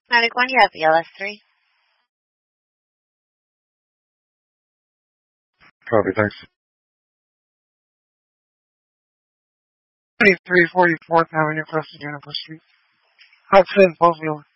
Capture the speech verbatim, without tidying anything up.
Medic one, you have B L S three. Copy, thanks. twenty-three forty-fourth Avenue across the Juniper Street. Hudson, Postville.